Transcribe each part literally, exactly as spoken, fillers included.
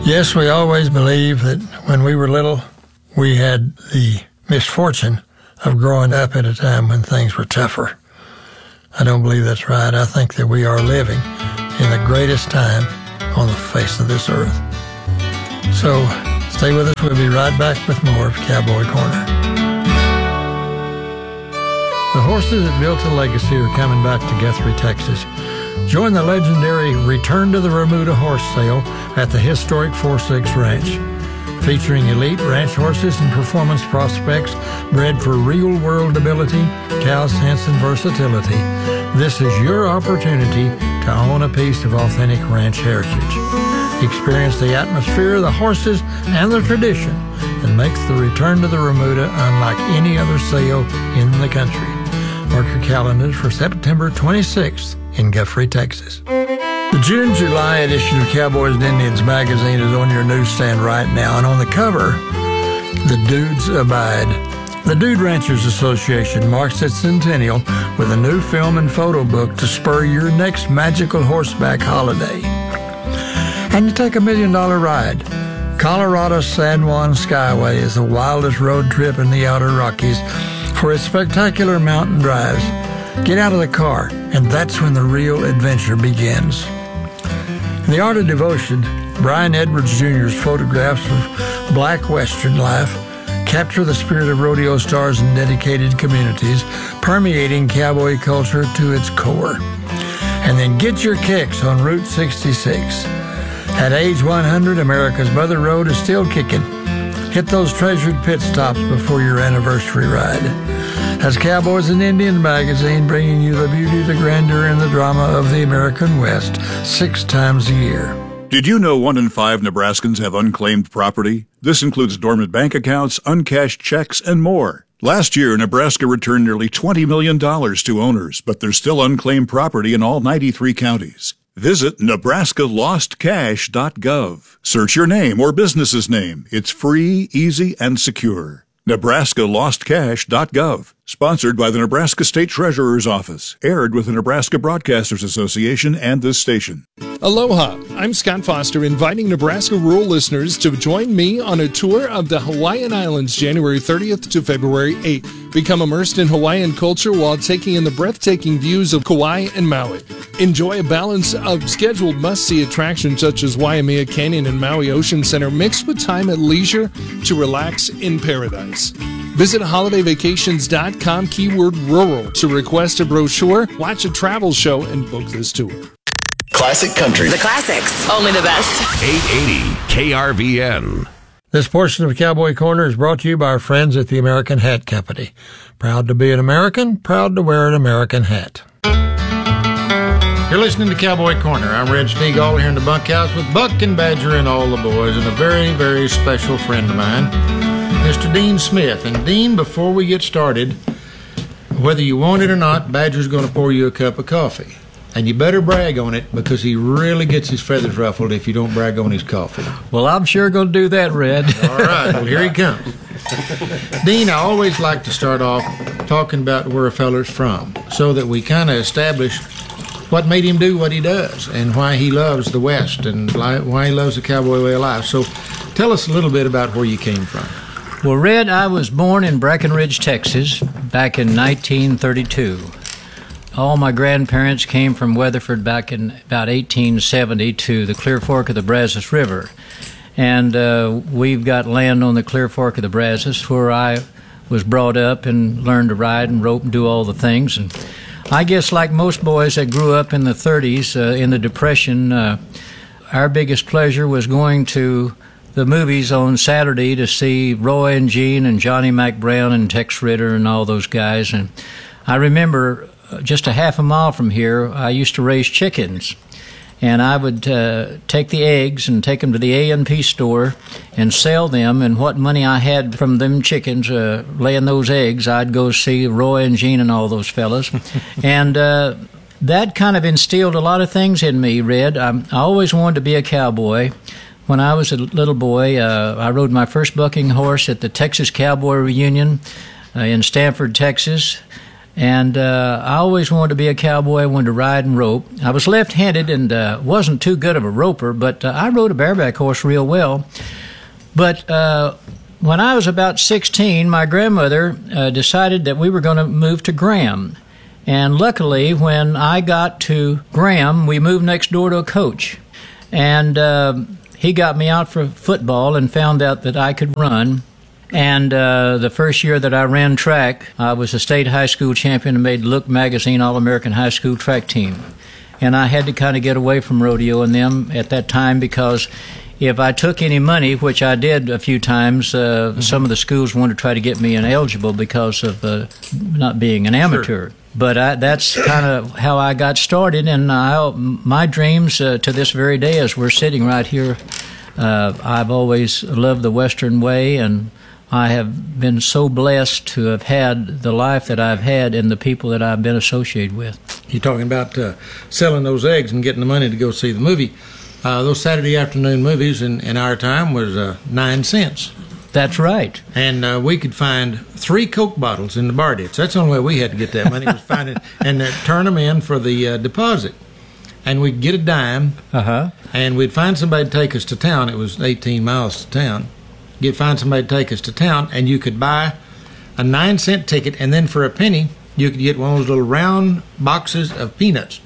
Yes, we always believed that when we were little, we had the misfortune of growing up at a time when things were tougher. I don't believe that's right. I think that we are living in the greatest time on the face of this earth. So stay with us. We'll be right back with more of Cowboy Corner. The horses that built a legacy are coming back to Guthrie, Texas. Join the legendary Return to the Remuda horse sale at the historic Four Six Ranch. Featuring elite ranch horses and performance prospects bred for real-world ability, cow sense, and versatility, this is your opportunity to own a piece of authentic ranch heritage. Experience the atmosphere, the horses, and the tradition that makes the Return to the Remuda unlike any other sale in the country. Mark your calendars for September twenty-sixth in Guthrie, Texas. The June-July edition of Cowboys and Indians magazine is on your newsstand right now, and on the cover, The Dudes Abide. The Dude Ranchers Association marks its centennial with a new film and photo book to spur your next magical horseback holiday. And you take a million-dollar ride. Colorado San Juan Skyway is the wildest road trip in the outer Rockies for its spectacular mountain drives. Get out of the car, and that's when the real adventure begins. In The Art of Devotion, Brian Edwards Junior's photographs of black Western life capture the spirit of rodeo stars and dedicated communities, permeating cowboy culture to its core. And then get your kicks on Route sixty-six. At age one hundred, America's Mother Road is still kicking. Hit those treasured pit stops before your anniversary ride. That's Cowboys and Indians magazine, bringing you the beauty, the grandeur, and the drama of the American West six times a year. Did you know one in five Nebraskans have unclaimed property? This includes dormant bank accounts, uncashed checks, and more. Last year, Nebraska returned nearly twenty million dollars to owners, but there's still unclaimed property in all ninety-three counties. Visit Nebraska Lost Cash dot gov. Search your name or business's name. It's free, easy, and secure. Nebraska Lost Cash dot gov. Sponsored by the Nebraska State Treasurer's Office. Aired with the Nebraska Broadcasters Association and this station. Aloha, I'm Scott Foster, inviting Nebraska rural listeners to join me on a tour of the Hawaiian Islands January thirtieth to February eighth. Become immersed in Hawaiian culture while taking in the breathtaking views of Kauai and Maui. Enjoy a balance of scheduled must-see attractions such as Waimea Canyon and Maui Ocean Center mixed with time at leisure to relax in paradise. Visit holiday vacations dot com, keyword rural, to request a brochure, watch a travel show, and book this tour. Classic country. The classics. Only the best. eight eighty K R V N. This portion of Cowboy Corner is brought to you by our friends at the American Hat Company. Proud to be an American, proud to wear an American hat. You're listening to Cowboy Corner. I'm Red Stegall here in the bunkhouse with Buck and Badger and all the boys, and a very, very special friend of mine, Mister Dean Smith. And Dean, before we get started, whether you want it or not, Badger's going to pour you a cup of coffee. And you better brag on it, because he really gets his feathers ruffled if you don't brag on his coffee. Well, I'm sure going to do that, Red. All right, well, here he comes. Dean, I always like to start off talking about where a feller's from, so that we kind of establish what made him do what he does and why he loves the West and why he loves the cowboy way of life. So tell us a little bit about where you came from. Well, Red, I was born in Breckenridge, Texas, back in nineteen thirty-two. All my grandparents came from Weatherford back in about eighteen seventy to the Clear Fork of the Brazos River. And uh, we've got land on the Clear Fork of the Brazos where I was brought up and learned to ride and rope and do all the things. And I guess like most boys that grew up in the thirties, uh, in the Depression, uh, our biggest pleasure was going to the movies on Saturday to see Roy and Gene and Johnny McBrown and Tex Ritter and all those guys. And I remember just a half a mile from here, I used to raise chickens. And I would uh, take the eggs and take them to the A and P store and sell them. And what money I had from them chickens uh, laying those eggs, I'd go see Roy and Gene and all those fellas. and uh, that kind of instilled a lot of things in me, Red. I, I always wanted to be a cowboy. When I was a little boy, uh, I rode my first bucking horse at the Texas Cowboy Reunion uh, in Stanford, Texas. And uh, I always wanted to be a cowboy. I wanted to ride and rope. I was left-handed and uh, wasn't too good of a roper, but uh, I rode a bareback horse real well. But uh, when I was about sixteen, my grandmother uh, decided that we were going to move to Graham. And luckily, when I got to Graham, we moved next door to a coach. And uh, he got me out for football and found out that I could run. And uh, the first year that I ran track, I was a state high school champion and made Look Magazine All-American High School track team. And I had to kind of get away from rodeo and them at that time because if I took any money, which I did a few times, uh, mm-hmm. some of the schools wanted to try to get me ineligible because of uh, not being an amateur. Sure. But I, that's kind of how I got started, and I, my dreams uh, to this very day, as we're sitting right here, uh, I've always loved the Western way, and I have been so blessed to have had the life that I've had and the people that I've been associated with. You're talking about uh, selling those eggs and getting the money to go see the movie. Uh, those Saturday afternoon movies in, in our time was uh, nine cents. That's right. And uh, we could find three Coke bottles in the bar ditch. That's the only way we had to get that money was find it and uh, turn them in for the uh, deposit. And we'd get a dime, uh-huh. and we'd find somebody to take us to town. It was eighteen miles to town. You'd find somebody to take us to town, and you could buy a nine-cent ticket, and then for a penny, you could get one of those little round boxes of peanuts.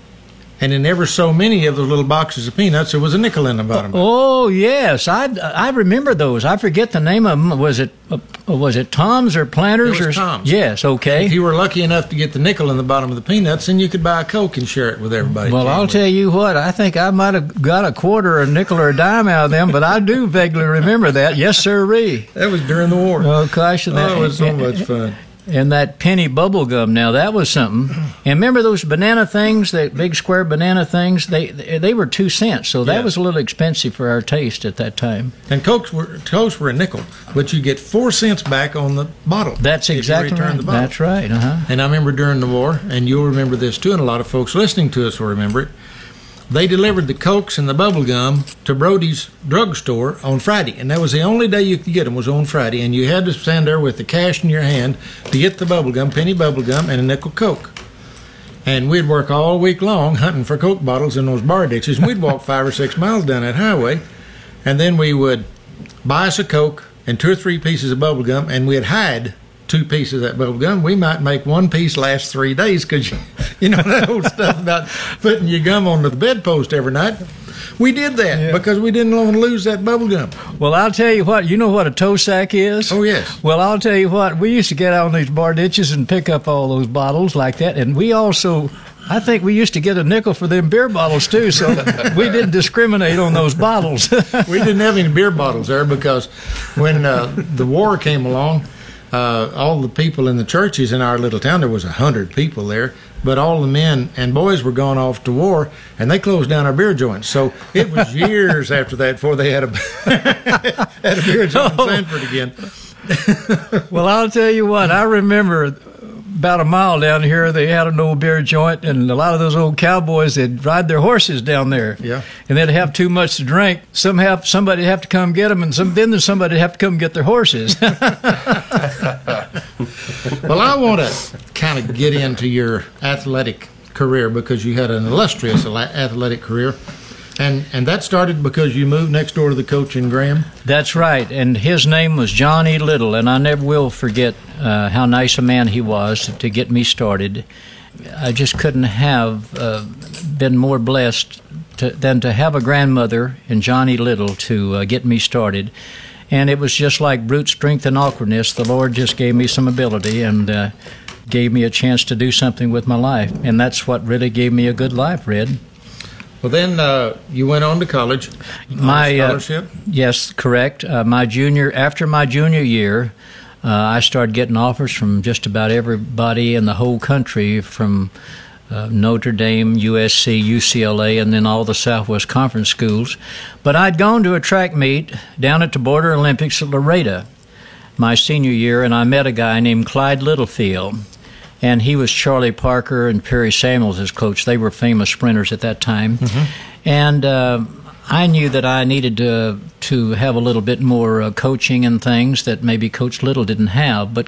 And in ever so many of those little boxes of peanuts, there was a nickel in the bottom. Oh, yes, I I remember those. I forget the name of them. Was it uh, was it Tom's or Planters? It was or Tom's. Yes, okay. And if you were lucky enough to get the nickel in the bottom of the peanuts, then you could buy a Coke and share it with everybody. Well, I'll tell you what. I think I might have got a quarter, or a nickel, or a dime out of them, but I do vaguely remember that. Yes, sirree. That was during the war. Oh, gosh, and that, oh, it was so much fun. And that penny bubble gum, now that was something. And remember those banana things, that big square banana things? They they were two cents, so that yeah. was a little expensive for our taste at that time. And Cokes were Cokes were a nickel, but you get four cents back on the bottle. That's exactly right. That's right. Uh-huh. And I remember during the war, and you'll remember this too, and a lot of folks listening to us will remember it. They delivered the Cokes and the bubble gum to Brody's drugstore on Friday, and that was the only day you could get them was on Friday, and you had to stand there with the cash in your hand to get the bubble gum, penny bubble gum, and a nickel Coke. And we'd work all week long hunting for Coke bottles in those bar ditches, and we'd walk five or six miles down that highway, and then we would buy us a Coke and two or three pieces of bubble gum, and we'd hide two pieces of that bubble gum. We might make one piece last three days because you, you know that old stuff about putting your gum on the bedpost every night. We did that yeah. because we didn't want to lose that bubble gum. Well, I'll tell you what. You know what a toe sack is? Oh, yes. Well, I'll tell you what. We used to get out on these bar ditches and pick up all those bottles like that, and we also... I think we used to get a nickel for them beer bottles, too, so we didn't discriminate on those bottles. We didn't have any beer bottles there because when uh, the war came along, Uh, all the people in the churches in our little town, there was a hundred people there, but all the men and boys were gone off to war, and they closed down our beer joints. So it was years after that before they had a had a beer joint in Sanford again. Well, I'll tell you what, I remember about a mile down here, they had an old beer joint, and a lot of those old cowboys, they'd ride their horses down there. Yeah. And they'd have too much to drink. Some have, somebody would have to come get them, and some, then somebody would have to come get their horses. Well, I want to kind of get into your athletic career because you had an illustrious athletic career. And and that started because you moved next door to the coach in Graham? That's right, and his name was John E. Little, and I never will forget uh, how nice a man he was to get me started. I just couldn't have uh, been more blessed to, than to have a grandmother in John E. Little to uh, get me started. And it was just like brute strength and awkwardness. The Lord just gave me some ability and uh, gave me a chance to do something with my life, and that's what really gave me a good life, Red. Well, then uh, you went on to college. My scholarship. Uh, yes, correct. Uh, my junior after my junior year, uh, I started getting offers from just about everybody in the whole country, from uh, Notre Dame, U S C, U C L A, and then all the Southwest Conference schools. But I'd gone to a track meet down at the Border Olympics at Laredo my senior year, and I met a guy named Clyde Littlefield. And he was Charlie Parker and Perry Samuels as coach. They were famous sprinters at that time. Mm-hmm. And uh, I knew that I needed to, to have a little bit more uh, coaching and things that maybe Coach Little didn't have. But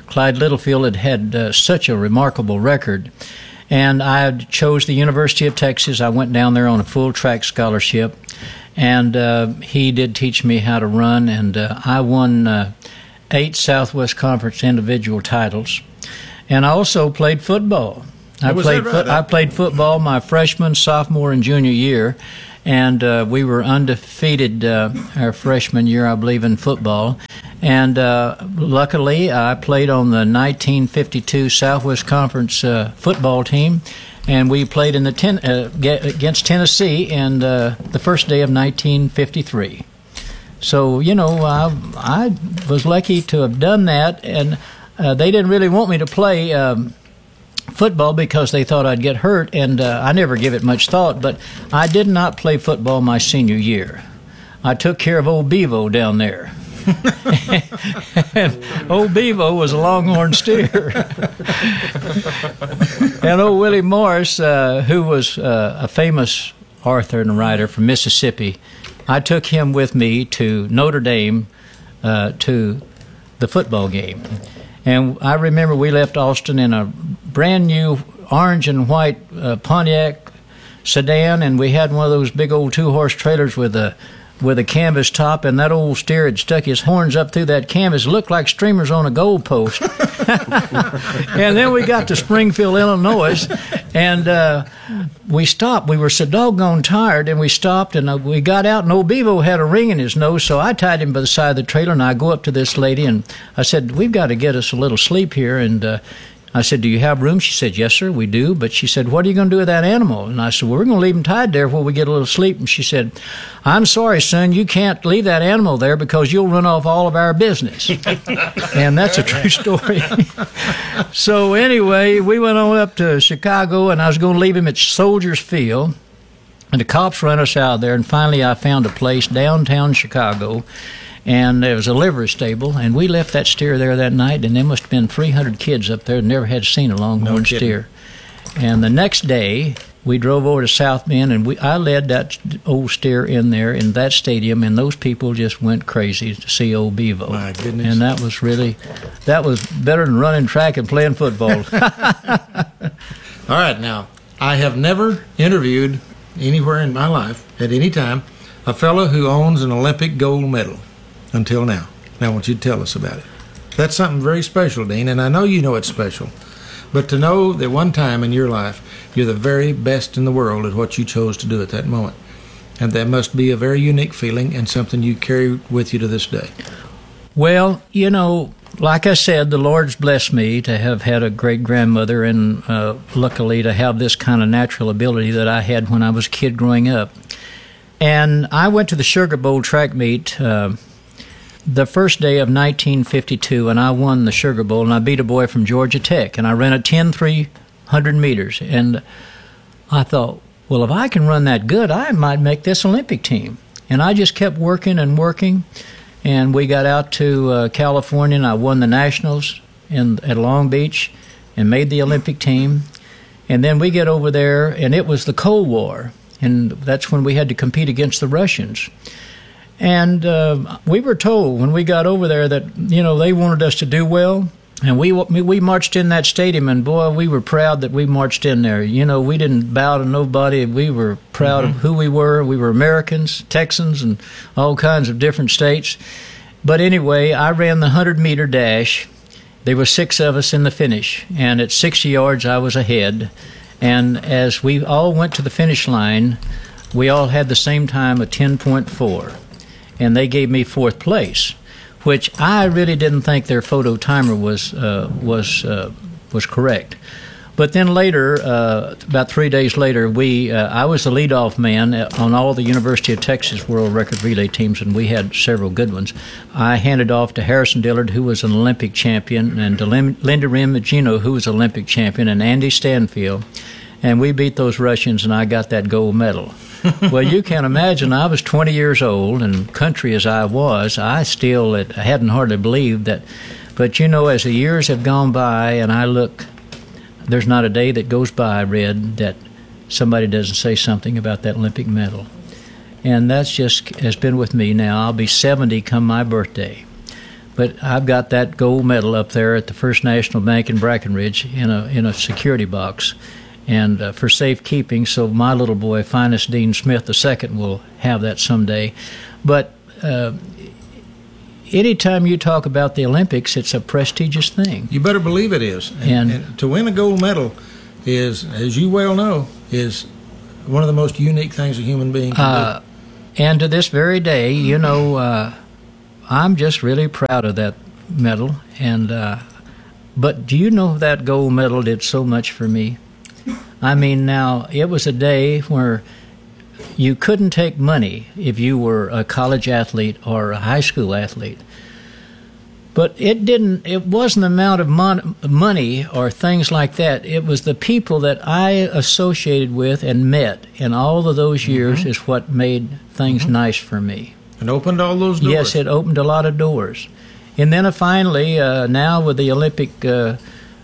Clyde Littlefield had had uh, such a remarkable record. And I chose the University of Texas. I went down there on a full track scholarship, and uh, he did teach me how to run, and uh, I won uh, eight Southwest Conference individual titles. And I also played football. I was played that right? fo- I played football my freshman, sophomore, and junior year, and uh, we were undefeated uh, our freshman year, I believe, in football. And uh, luckily, I played on the nineteen fifty-two Southwest Conference uh, football team, and we played in the ten- uh, against Tennessee in uh, the first day of nineteen fifty-three. So, you know, I, I was lucky to have done that, and uh, they didn't really want me to play um, football because they thought I'd get hurt, and uh, I never give it much thought, but I did not play football my senior year. I took care of old Bevo down there. And old Bevo was a longhorn steer. And old Willie Morris, uh, who was uh, a famous author and writer from Mississippi, I took him with me to Notre Dame uh, to the football game. And I remember we left Austin in a brand new orange and white uh, Pontiac sedan, and we had one of those big old two-horse trailers with a with a canvas top, and that old steer had stuck his horns up through that canvas. It looked like streamers on a goalpost. And then we got to Springfield, Illinois, and uh, we stopped. We were so doggone tired, and we stopped, and uh, we got out, and old Bevo had a ring in his nose, so I tied him by the side of the trailer, and I go up to this lady, and I said, we've got to get us a little sleep here, and uh, I said, do you have room? She said, yes, sir, we do. But she said, what are you going to do with that animal? And I said, well, we're going to leave him tied there while we get a little sleep. And she said, I'm sorry, son, you can't leave that animal there because you'll run off all of our business. And that's a true story. So anyway, we went on up to Chicago, and I was going to leave him at Soldiers Field. And the cops ran us out there, and finally I found a place downtown Chicago. And there was a livery stable, and we left that steer there that night, and there must have been three hundred kids up there that never had seen a longhorn No steer. And the next day, we drove over to South Bend, and we I led that old steer in there in that stadium, and those people just went crazy to see old Bevo. My goodness. And that was really, that was better than running track and playing football. All right, now, I have never interviewed anywhere in my life, at any time, a fellow who owns an Olympic gold medal until now. Now I want you to tell us about it. That's something very special, Dean, and I know you know it's special. But to know that one time in your life, you're the very best in the world at what you chose to do at that moment. And that must be a very unique feeling and something you carry with you to this day. Well, you know, like I said, the Lord's blessed me to have had a great-grandmother and uh, luckily to have this kind of natural ability that I had when I was a kid growing up. And I went to the Sugar Bowl track meet uh, the first day of nineteen fifty-two, and I won the Sugar Bowl, and I beat a boy from Georgia Tech, and I ran a ten three hundred meters. And I thought, well, if I can run that good, I might make this Olympic team. And I just kept working and working. And we got out to uh, California, and I won the Nationals in, at Long Beach and made the Olympic team. And then we get over there, and it was the Cold War, and that's when we had to compete against the Russians. And uh, we were told when we got over there that, you know, they wanted us to do well. And we we marched in that stadium, and boy, we were proud that we marched in there. You know, we didn't bow to nobody. We were proud mm-hmm. of who we were. We were Americans, Texans, and all kinds of different states. But anyway, I ran the hundred-meter dash. There were six of us in the finish, and at sixty yards, I was ahead. And as we all went to the finish line, we all had the same time of ten point four. And they gave me fourth place, which I really didn't think their photo timer was uh, was uh, was correct. But then later, uh, about three days later, we uh, I was the leadoff man on all the University of Texas World Record Relay teams, and we had several good ones. I handed off to Harrison Dillard, who was an Olympic champion, and to Linda Rimagino, who was an Olympic champion, and Andy Stanfield. And we beat those Russians, and I got that gold medal. Well, you can imagine, I was twenty years old, and country as I was, I still I hadn't hardly believed that. But, you know, as the years have gone by, and I look, there's not a day that goes by, Red, that somebody doesn't say something about that Olympic medal. And that's just has been with me now. I'll be seventy come my birthday. But I've got that gold medal up there at the First National Bank in Breckenridge in a in a security box, and uh, for safekeeping. So my little boy, Finest Dean Smith the Second, will have that someday. But uh, anytime you talk about the Olympics, it's a prestigious thing. You better believe it is. And, And- and to win a gold medal is, as you well know, is one of the most unique things a human being can Uh, and to this very day, you know, uh, I'm just really proud of that medal. And uh, but do you know that gold medal did so much for me? I mean, now it was a day where you couldn't take money if you were a college athlete or a high school athlete. But it didn't. It wasn't the amount of mon- money or things like that. It was the people that I associated with and met in all of those years is what made things nice for me. do. And opened all those doors. Yes, it opened a lot of doors. And then uh, finally, uh, now with the Olympic uh,